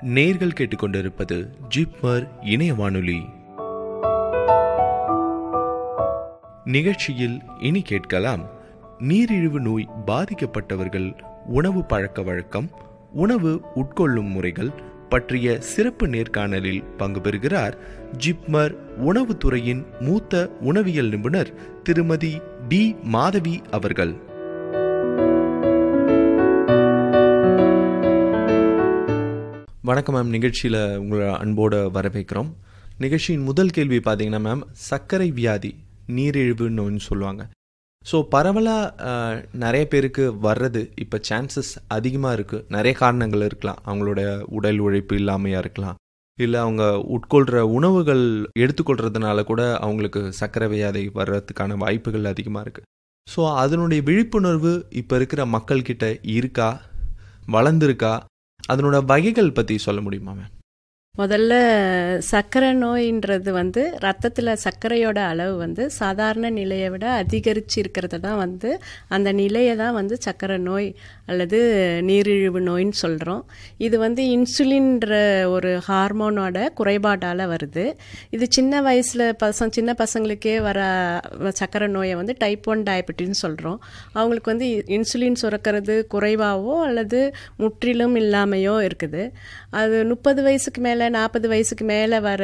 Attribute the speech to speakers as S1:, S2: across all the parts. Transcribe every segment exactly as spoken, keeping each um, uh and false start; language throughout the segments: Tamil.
S1: நேர்கள் கேட்டுக்கொண்டிருப்பது ஜிப்மர் இணைய வானொலி. நிகழ்ச்சியில் இனி கேட்கலாம், நீரிழிவு நோய் பாதிக்கப்பட்டவர்கள் உணவு பழக்க வழக்கம், உணவு உட்கொள்ளும் முறைகள் பற்றிய சிறப்பு நேர்காணலில் பங்கு பெறுகிறார் ஜிப்மர் உணவுத்துறையின் மூத்த உணவியல் நிபுணர் திருமதி டி மாதவி அவர்கள். வணக்கம் மேம், நிகழ்ச்சியில் உங்களை அன்போடு வரவேற்கிறோம். நிகழ்ச்சியின் முதல் கேள்வி பார்த்தீங்கன்னா மேம், சர்க்கரை வியாதி நீரிழிவு நோய்னு சொல்லுவாங்க. ஸோ பரவலாக நிறைய பேருக்கு வர்றது இப்போ சான்சஸ் அதிகமாக இருக்குது. நிறைய காரணங்கள் இருக்கலாம். அவங்களோட உடல் உழைப்பு இல்லாமையாக இருக்கலாம், இல்லை அவங்க உட்கொள்கிற உணவுகள் எடுத்துக்கொள்கிறதுனால கூட அவங்களுக்கு சர்க்கரை வியாதி வர்றதுக்கான வாய்ப்புகள் அதிகமாக இருக்குது. ஸோ அதனுடைய விழிப்புணர்வு இப்போ இருக்கிற மக்கள்கிட்ட இருக்கா, வளர்ந்துருக்கா, அதனோட வகைகள் பற்றி சொல்ல முடியுமா மேம்?
S2: முதல்ல சர்க்கரை நோயின்றது வந்து ரத்தத்தில் சர்க்கரையோட அளவு வந்து சாதாரண நிலையை விட அதிகரித்து இருக்கிறது தான் வந்து அந்த நிலையை தான் வந்து சர்க்கரை நோய் அல்லது நீரிழிவு நோயின்னு சொல்கிறோம். இது வந்து இன்சுலின்ற ஒரு ஹார்மோனோட குறைபாட்டால் வருது. இது சின்ன வயசில் பசங்க சின்ன பசங்களுக்கே வர சர்க்கரை நோயை வந்து டைப் ஒன் டயபெட்டின்னு சொல்கிறோம். அவங்களுக்கு வந்து இன்சுலின் சுரக்கிறது குறைவாகவோ அல்லது முற்றிலும் இல்லாமையோ இருக்குது. அது முப்பது வயசுக்கு மேலே நாற்பது வயசுக்கு மேலே வர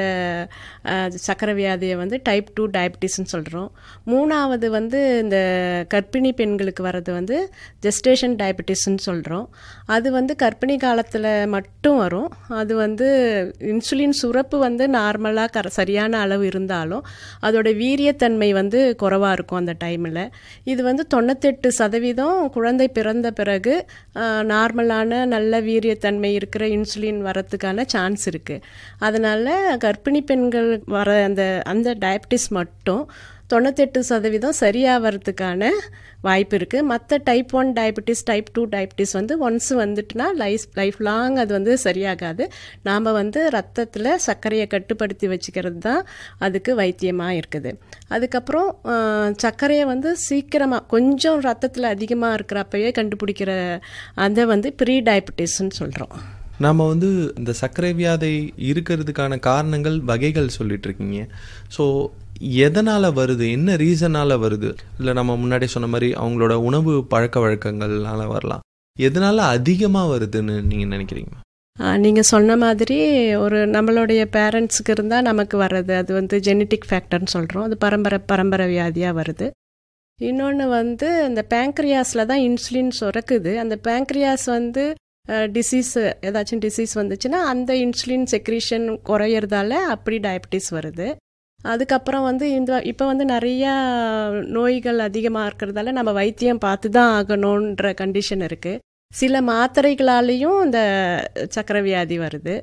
S2: சர்க்கரை வியாதியை வந்து டைப் டூ டயபிட்டிஸ்ன்னு சொல்கிறோம். மூணாவது வந்து இந்த கர்ப்பிணி பெண்களுக்கு வர்றது வந்து ஜெஸ்டேஷன் டயபிட்டிஸ்ன்னு சொல்கிறோம். அது வந்து கர்ப்பிணி காலத்தில் மட்டும் வரும். அது வந்து இன்சுலின் சுரப்பு வந்து நார்மலாக கர சரியான அளவு இருந்தாலும் அதோட வீரியத்தன்மை வந்து குறைவாக இருக்கும் அந்த டைமில். இது வந்து தொண்ணூத்தெட்டு சதவீதம் குழந்தை பிறந்த பிறகு நார்மலான நல்ல வீரியத்தன்மை இருக்கிற இன்சுலின் வரத்துக்கான சான்ஸ் இருக்குது. அதனால் கர்ப்பிணி பெண்கள் வர அந்த அந்த டயபிட்டிஸ் மட்டும் தொண்ணூத்தெட்டு சதவீதம் சரியாகிறதுக்கான வாய்ப்பு இருக்குது. மற்ற type one diabetes, type two diabetes வந்து ஒன்ஸ் வந்துட்டுனா லைஃப் லைஃப் லாங் அது வந்து சரியாகாது. நாம் வந்து ரத்தத்தில் சர்க்கரையை கட்டுப்படுத்தி வச்சுக்கிறது தான் அதுக்கு வைத்தியமாக இருக்குது. அதுக்கப்புறம் சர்க்கரையை வந்து சீக்கிரமாக கொஞ்சம் ரத்தத்தில் அதிகமாக இருக்கிறப்பவே கண்டுபிடிக்கிற அதை வந்து ப்ரீ டயபிட்டிஸ்ன்னு சொல்கிறோம்.
S1: நாம் வந்து இந்த சர்க்கரை வியாதி இருக்கிறதுக்கான காரணங்கள் வகைகள் சொல்லிட்டு இருக்கீங்க. ஸோ எதனால் வருது, என்ன ரீசனால் வருது? இல்லை நம்ம முன்னாடி சொன்ன மாதிரி அவங்களோட உணவு பழக்க வழக்கங்கள்னால வரலாம். எதனால் அதிகமாக வருதுன்னு நீங்கள் நினைக்கிறீங்க?
S2: நீங்கள் சொன்ன மாதிரி ஒரு நம்மளுடைய பேரண்ட்ஸுக்கு இருந்தால் நமக்கு வர்றது அது வந்து ஜெனட்டிக் ஃபேக்டர்னு சொல்கிறோம். அது பரம்பரை பரம்பரை வியாதியாக வருது. இன்னொன்று வந்து இந்த பேங்க்ரியாஸில் தான் இன்சுலின் சுரக்குது. அந்த பேங்க்ரியாஸ் வந்து டிசீஸ் ஏதாச்சும் டிசீஸ் வந்துச்சுன்னா அந்த இன்சுலின் செக்ரீஷன் குறையிறதால அப்படி டயபிட்டிஸ் வருது. அதுக்கப்புறம் வந்து இந்த இப்போ வந்து நிறையா நோய்கள் அதிகமாக இருக்கிறதால நம்ம வைத்தியம் பார்த்து தான் ஆகணுன்ற கண்டிஷன் இருக்குது. சில மாத்திரைகளாலேயும் இந்த சர்க்கரை வியாதி வருது.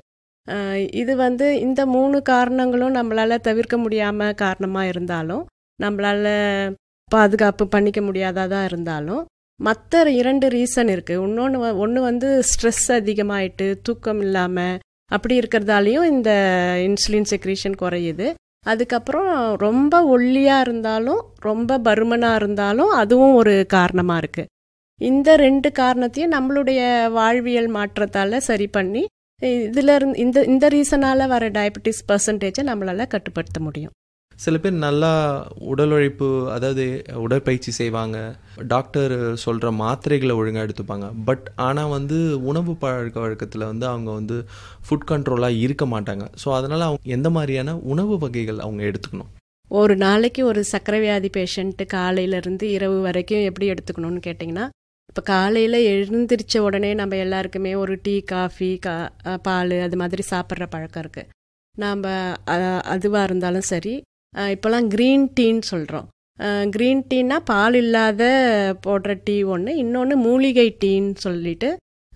S2: இது வந்து இந்த மூணு காரணங்களும் நம்மளால் தவிர்க்க முடியாமல் காரணமாக இருந்தாலும், நம்மளால் பாதுகாப்பு பண்ணிக்க முடியாததாக இருந்தாலும், மற்ற இரண்டு ரீசன் இருக்குது. இன்னொன்று ஒன்று வந்து ஸ்ட்ரெஸ் அதிகமாயிட்டு தூக்கம் இல்லாமல் அப்படி இருக்கிறதாலையும் இந்த இன்சுலின் செக்ரீஷன் குறையுது. அதுக்கப்புறம் ரொம்ப ஒல்லியாக இருந்தாலும் ரொம்ப பருமனாக இருந்தாலும் அதுவும் ஒரு காரணமாக இருக்குது. இந்த ரெண்டு காரணத்தையும் நம்மளுடைய வாழ்வியல் மாற்றத்தால் சரி பண்ணி இதில் இருந்து இந்த இந்த ரீசனால் வர டயபெட்டிஸ் பர்சன்டேஜை நம்மளால் கட்டுப்படுத்த முடியும்.
S1: சில பேர் நல்லா உடல் உழைப்பு, அதாவது உடற்பயிற்சி செய்வாங்க, டாக்டர் சொல்கிற மாத்திரைகளை ஒழுங்காக எடுத்துப்பாங்க. பட் ஆனால் வந்து உணவு பழக்க வழக்கத்தில் வந்து அவங்க வந்து ஃபுட் கண்ட்ரோலாக இருக்க மாட்டாங்க. ஸோ அதனால் அவங்க எந்த மாதிரியான உணவு வகைகள் அவங்க எடுத்துக்கணும்?
S2: ஒரு நாளைக்கு ஒரு சர்க்கரை வியாதி பேஷண்ட்டு காலையிலேருந்து இரவு வரைக்கும் எப்படி எடுத்துக்கணும்னு கேட்டிங்கன்னா, இப்போ காலையில் எழுந்திரிச்ச உடனே நம்ம எல்லாருக்குமே ஒரு டீ, காஃபி, கா பால் அது மாதிரி சாப்பிட்ற பழக்கம் இருக்குது. நாம் அதுவாக இருந்தாலும் சரி, இப்போலாம் க்ரீன் டீன்னு சொல்கிறோம். க்ரீன் டீன்னா பால் இல்லாத போடுற டீ ஒன்று, இன்னொன்று மூலிகை டீன்னு சொல்லிட்டு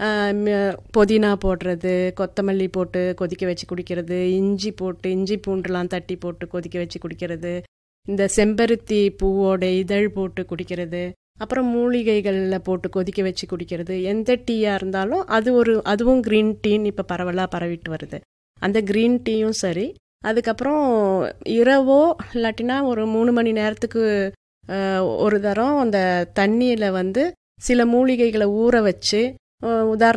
S2: புதினா போடுறது, கொத்தமல்லி போட்டு கொதிக்க வச்சு குடிக்கிறது, இஞ்சி போட்டு இஞ்சி பூண்டுலாம் தட்டி போட்டு கொதிக்க வச்சு குடிக்கிறது, இந்த செம்பருத்தி பூவோட இதழ் போட்டு குடிக்கிறது, அப்புறம் மூலிகைகளில் போட்டு கொதிக்க வச்சு குடிக்கிறது. எந்த டீயாக இருந்தாலும் அது ஒரு அதுவும் க்ரீன் டீன்னு இப்போ பரவலாக பரவிட்டு வருது. அந்த க்ரீன் டீயும் சரி. அதுக்கப்புறம் இரவோ இல்லாட்டினா ஒரு மூணு மணி நேரத்துக்கு ஒரு தரம் அந்த தண்ணியில் வந்து சில மூலிகைகளை ஊற வச்சு, உதாரணம்